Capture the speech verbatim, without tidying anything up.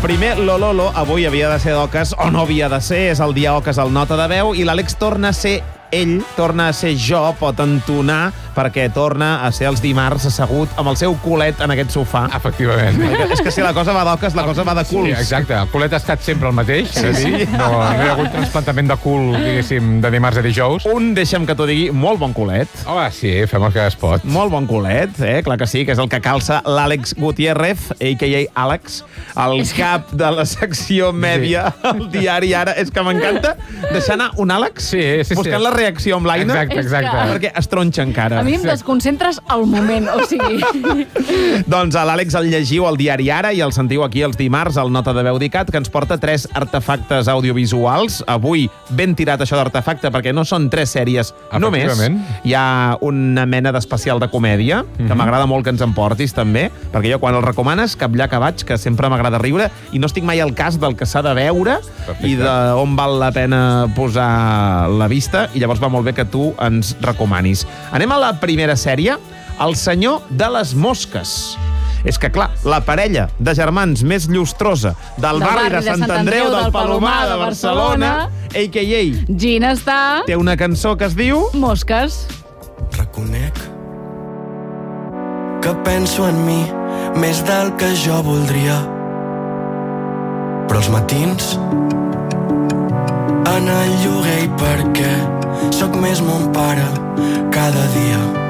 primer Lololo avui havia de ser d'Oques o no havia de ser, és el dia Oques al Nota de Veu, i l'Àlex torna a ser ell, torna a ser jo, pot entonar, perquè torna a ser els dimarts assegut amb el seu culet en aquest sofà. Efectivament. És que si la cosa va d'oques, la cosa va de culs. Sí, exacte. El culet ha estat sempre el mateix. Sí, sí. No, no hi ha hagut trasplantament de cul, diguéssim, de dimarts a dijous. Un, deixa'm que t'ho digui, molt bon culet. Home, sí, fem el que es pot. Molt bon culet, eh? Clar que sí, que és el que calça l'Àlex Gutiérrez, a ca a. Àlex, el cap de la secció mèdia al diari Ara. És que m'encanta deixar anar un Àlex sí, sí, buscant sí. la reacció amb l'Aina. Exacte, exacte. Perquè es tronxa encara. A mi em desconcentres al moment, o sigui... Doncs a l'Àlex el llegiu al diari Ara i el sentiu aquí els dimarts al Nota de Veu d'Icat, que ens porta tres artefactes audiovisuals. Avui ben tirat això d'artefacte, perquè no són tres sèries només. Hi ha una mena d'especial de comèdia, que Mm-hmm. m'agrada molt que ens en portis, també, perquè jo quan el recomanes, cap allà que vaig, que sempre m'agrada riure, i no estic mai al cas del que s'ha de veure Perfecte. i d'on val la pena posar la vista, i llavors va molt bé que tu ens recomanis. Anem a la primera sèrie, El senyor de les mosques. És que, clar, la parella de germans més llustrosa del, del barri de Sant Andreu del Palomar de Barcelona, a ca a. Gina està... té una cançó que es diu... Mosques. Reconec que penso en mi més del que jo voldria, però els matins en el lloguer, i perquè sóc més mon pare cada dia.